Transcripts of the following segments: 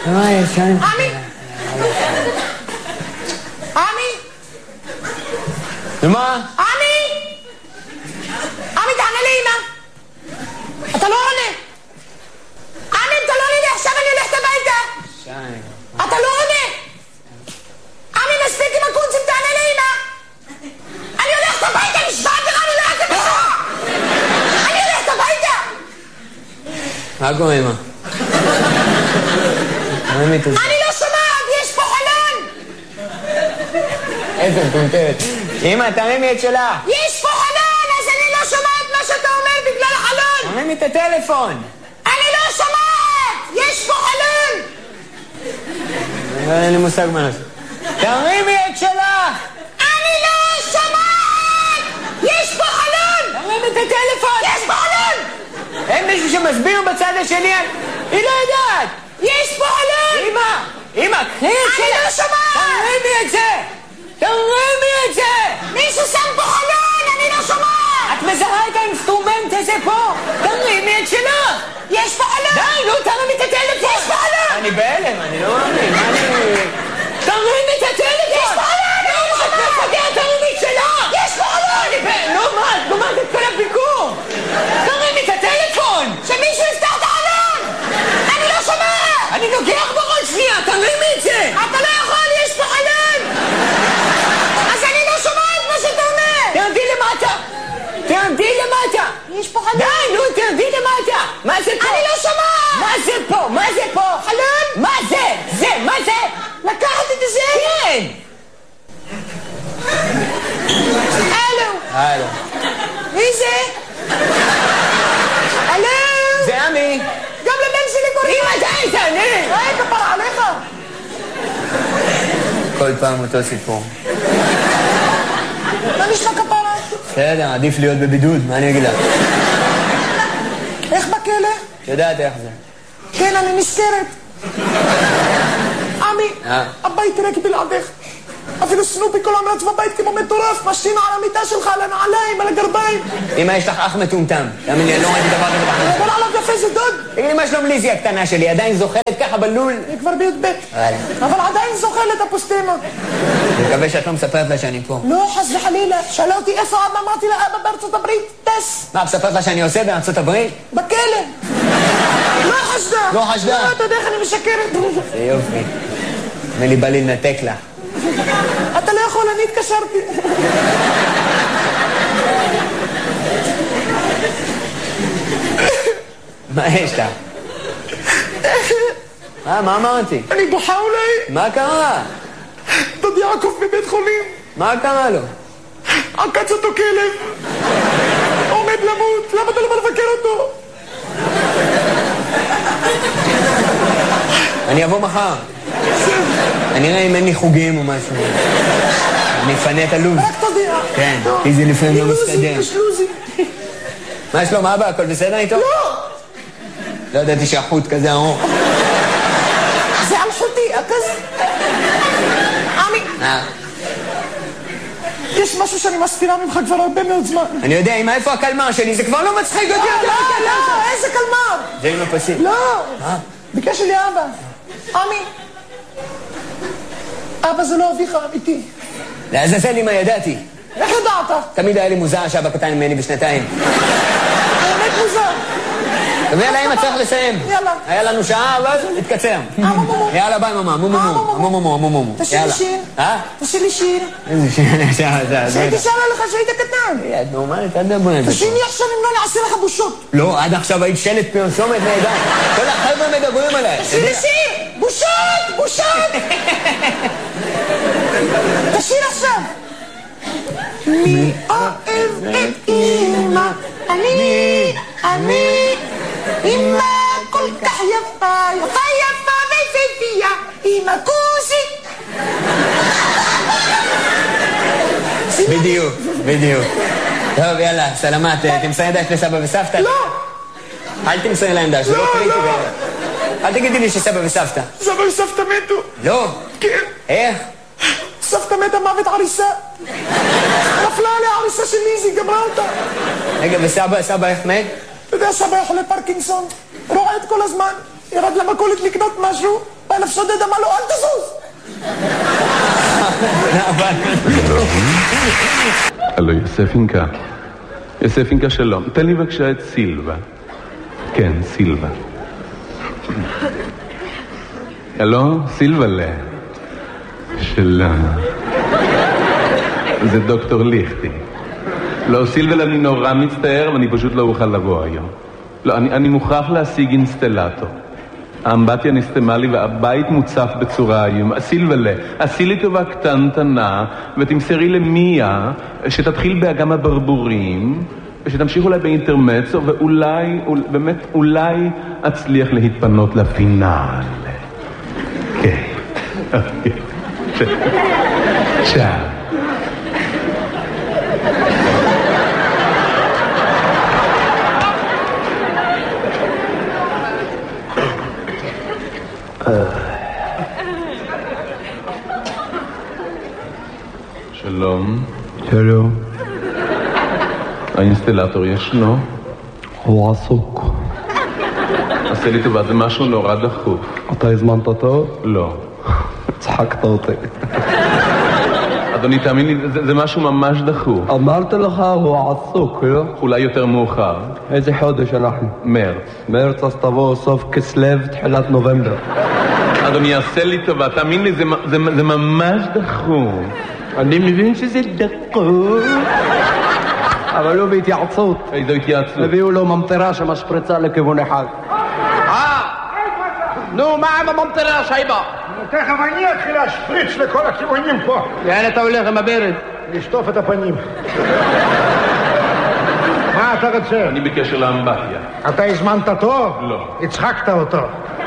עמי! עמי! ומה? עמי! עמי, תענה לאמא! אתה לא עונה! עמי, אתה לא עונה! עכשיו אני הולכת הביתה! אתה לא עונה! עמי, מספיק עם הקונצים, תענה לאמא! אני הולכת הביתה! נשבעת לך, אני לא יודעת בשעה! אני הולכת הביתה! מה קורה, אמא? אני לא שומעת! יש פה חלון! איזה מטומטמת. אמא, תרימי את שלה. יש פה חלון! אז אני לא שומעת מה שאתה אומר בגלל החלון! תרימי את הטלפון. אני לא שומעת! יש פה חלון! אין לי מושג מה לעשות. תרימי את שלך! אני לא שומעת! יש פה חלון! תרימי את הטלפון! יש פה חלון! אין מישהו שמסביר בצד השני? היא לא יודעת! יש פה חלון! אמא, קחי את שלך! אני לא שומעת! תרימי את זה! תרימי את זה! מישהו שם פה חלון! אני לא שומעת! את מזהה את האינסטרומנט הזה פה? תרימי את שלך! יש פה חלון! די, לא, תרימי את הטלפון! יש פה חלון! אני בהלם, אני לא מאמין, מה אני... תרימי את הטלפון! יש פה חלון! אני לא שומעת! תרימי את שלך! יש פה חלון! נו מה, זה כל הביקור! תרימי את הטלפון! שמישהו יפתח את החלון! אני לא שומעת! אני נוגח בראש שנייה, תרימי את זה! אתה לא יכול, יש פה חלון! אז אני לא שומעת מה שאתה אומר! תרדי למטה! תרדי למטה! יש פה חלון! די, נו, תרדי למטה! מה זה פה? אני לא שומעת! מה זה פה? מה זה פה? חלון? מה זה? מה זה? לקחת את זה? כן! הלו! מי זה? הלו! זה עמי! גם לבן שלי קוראים! אמא, די, תעני! כפרה עליך! כל פעם אותו סיפור. מה נשמע כפרה? בסדר, עדיף להיות בבידוד, מה אני אגיד לך? איך בכלא? את יודעת איך זה. כן, אני נזכרת. עמי, הבית ריק בלעדך. אפילו סנופי כל המרץ בבית כמו מטורף, משתין על המיטה שלך, על הנעליים, על הגרביים. אמא, יש לך אח מטומטם. תאמין לי, אני לא ראיתי דבר כזה בחיים. אבל עליו יפה זה דוד. תגיד לי, מה שלום ליזי הקטנה שלי? עדיין זוכרת ככה בלול? אני כבר בי"ב. אבל עדיין זוכרת הפוסטמה. אני מקווה שאת לא מספרת לה שאני פה. לא, חס וחלילה. שאלה אותי איפה אבא, אמרתי לה, אבא בארצות הברית, טס. מה, מספרת לה שאני עושה בארצות הברית? בכלא. לא חשדה. לא חשדה? לא, אתה יודע איך אני משקרת. זה יופי. לי בא לי לנתק לה. אתה לא יכול, אני התקשרתי. מה יש לה? מה אמרתי? אני בוכה אולי. מה קרה? דוד יעקב בבית חולים. מה קרה לו? עקץ אותו כלב. עומד למות. למה אתה לא בא לבקר אותו? אני אבוא מחר. אני אראה אם אין לי חוגים או משהו. אני אפנה את הלו"ז. רק תודיע. כן, כי זה לפעמים לא מסתדר. יש לוזי. מה שלום אבא? הכל בסדר איתו? לא! לא ידעתי שהחוט כזה ארוך. זה על חוטי, כזה. עמי, יש משהו שאני מסתירה ממך כבר הרבה מאוד זמן. אני יודע, אמא, איפה הקלמר שלי? זה כבר לא מצחיק אותי. לא, איזה קלמר? זה עם הפסים. לא, ביקש לי אבא. עמי, אבא זה לא אביך אמיתי. לעזאזל אמא, ידעתי. איך ידעת? תמיד היה לי מוזר שאבא קטן ממני בשנתיים. באמת מוזר. טוב, יאללה, אמא, צריך לסיים. יאללה. היה לנו שעה, אבל התקצר. יאללה, ביי, ממה. מומו. תשאיר לי שיר. תשאיר לי שיר. איזה שיר? שהייתי שרה לך שהיית קטן. את נורמלית, אל תדברי על זה. תשאיר לי עכשיו אם לא נעשה לך בושות. לא, עד עכשיו היית שלט פרסומת נהדר. כל החבר'ה מדברים עליי. תשאיר לי שיר. בושות. תשאיר עכשיו. מי אוהב את אמא? אני, אמא כל כך יפה ויפהפייה, אמא כוסי. בדיוק. טוב, יאללה, סלמת, תמסרי דש לסבא וסבתא? לא. אל תמסרי להם דש, זה לא קריטי. אל תגידי לי שסבא וסבתא. סבא וסבתא מתו. לא. כן. איך? סבתא מתה מוות עריסה. נפלה עליה עריסה של ליזי, גמרה אותה. רגע, וסבא איך מת? אתה יודע, סבא היה חולה פרקינסון. רועד כל הזמן. ירד למכולת לקנות משהו. אלף שודד אמר לו, אל תזוז. הלו, יוסף אינקה שלום. תן לי בבקשה את סילבה. כן, סילבה. הלו, סילבלה. שלום. זה דוקטור ליכטי. לא, סילבל, אני נורא מצטער, ואני פשוט לא אוכל לבוא היום. לא, אני מוכרח להשיג אינסטלטור. האמבטיה נסתמה לי והבית מוצף בצורה איום. סילבלה, עשי לי טובה קטנטנה, ותמסרי למיה שתתחיל באגם הברבורים, ושתמשיך אולי באינטרמצו, ואולי, באמת, אולי אצליח להתפנות לפינאל. כן. צ'או. שלום. שלום. האינסטלטור ישנו? הוא עסוק. עשה לי טובה, זה משהו נורא דחוף. אתה הזמנת אותו? לא. צחקת אותי. אדוני, תאמין לי, זה משהו ממש דחוף. אמרתי לך, הוא עסוק, לא? אולי יותר מאוחר. איזה חודש אנחנו? מרץ, אז תבוא סוף כסלו, תחילת נובמבר. אדוני, עשה לי טובה, תאמין לי, זה ממש דחוף. אני מבין שזה דחוף. אבל לא בהתייעצות. איזו התייעצות? הביאו לו ממטרה שמשפריצה לכיוון אחד. נו, מה עם הממטרה, שייבה? תכף אני אתחיל להשפריץ לכל הכיוונים פה. לאן אתה הולך עם הברד? לשטוף את הפנים. מה אתה רוצה? אני בקשר לאמבטיה. אתה הזמנת טוב? לא. הצחקת אותו.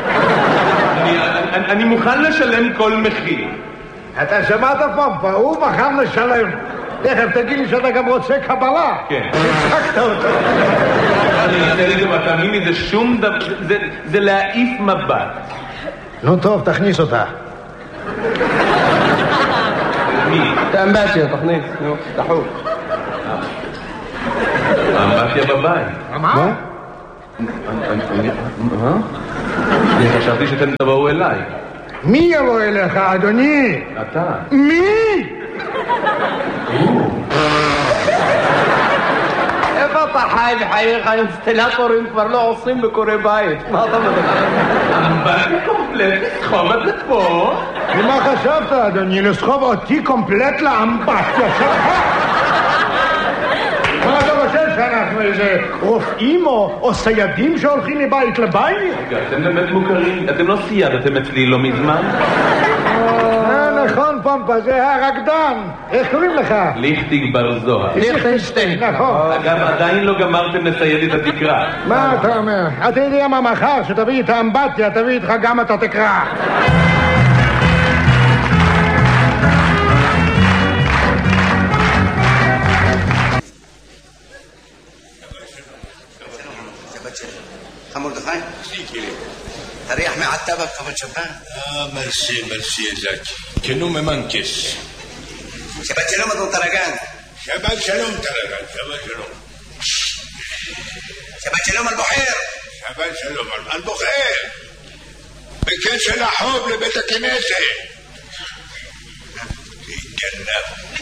אני מוכן לשלם כל מחיר. אתה שמעת פעם, הוא בחר לשלם. תכף תגיד לי שאתה גם רוצה קבלה. כן. הצחקת אותו. אני אעשה לי גם, תאמין לי, זה שום דבר, זה להעיף מבט. נו טוב, תכניס אותה. מי? את האמבטיה, תכניס, נו, דחוף. האמבטיה בבית. מה? אני חשבתי שאתם תבואו אליי. מי יבוא אליך, אדוני? אתה. מי? איפה אתה חי בחייך? אינסטלטורים כבר לא עושים בקורי בית. מה אתה מדבר? אמבטיה קומפלט, סחוב את זה פה. ומה חשבת, אדוני? לסחוב אותי קומפלט לאמבטיה שלך? מה אתה חושב שאנחנו איזה רופאים או סיידים שהולכים מבית לבית? אתם באמת מוכרים, אתם לא סיידתם אצלי לא מזמן? נכון, פמפה, זה הרקדן. איך קוראים לך? ליכטיג בר זוהר. ליכטנשטיין, נכון. אגב, עדיין לא גמרתם לסייד את התקרה. מה אתה אומר? אתה יודע מה מחר, שתביא את האמבטיה, תביא איתך גם את התקרה. مردخاي تريح مع التبك قبل شبان مرسي يا زكي كنو ممنكس شبات شلوم دون ترقان شبات شلوم ترقان شبات شلوم شبات شلوم البحير شبات شلوم البخير بكنش لحوب لبيت الكنيسة الجنة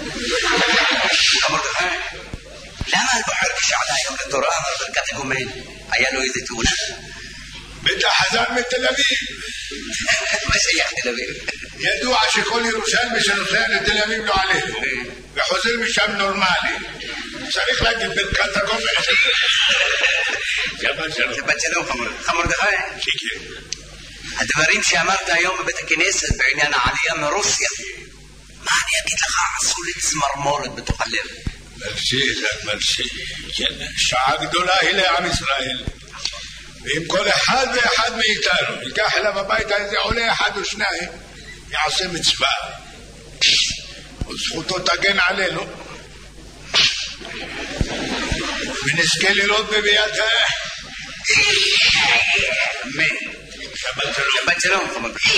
مردخاي لما البحر كشعلا يوم التراب بالكاتكم مين عيالو يزيتون بدها حزان من تل أبيب ما شيخ تل أبيب يدوع شكول يروسال مش نصيان تل أبيب له عليه بحزل مشام نورمالي صريخ لك بالكاتكم شبات شلوم خمر دخاي كيكي الدمارين شامرت يوم ببيت الكنيسة بعينيان عليا من روسيا ما أنا أكيد لك عصولة زمرمولة بتقلب مرسي شعب גדולה היא לעם ישראל ואם כל אחד ואחד מאיתנו ייקח אליו הביתה איזה עולה אחד או שניים יעשה מצווה וזכותו תגן עלינו ונזכה לראות בביאת אמן שבת שלום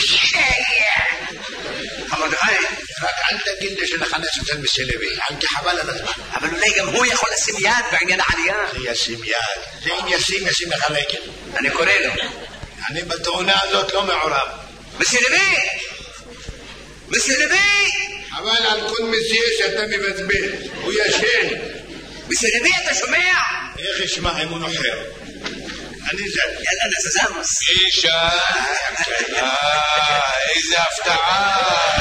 חמר דחי רק אל תגיד לי שנחנס אצל מסלבי כי חבל על הזמן אבל אולי גם הוא יכול לשים יד בעניין העלייה ישים יד זה אם ישים לך רגל אני קורא לו אני בתאונה הזאת לא מעורב مسيو لبي مسيو لبي حوال على كل مسيو شتمي بزبيل ويا شيخ مسيو لبي انت سمع يا اخي اسمعي منو خير أنا زاد يلا أنا سزامس إيشا إذا افتعال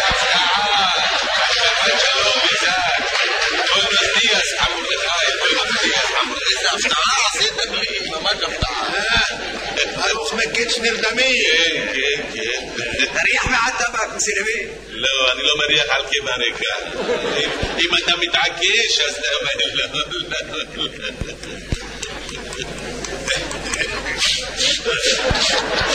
شلوم زاد buenos días Mordecai buenos días إذا افتعال سيدك لي ما افتعال بس ما كنتش نردمين ريح معدبك مسيو لبي لا أنا لو مريح على الكبارك إما أنت متعكيش لا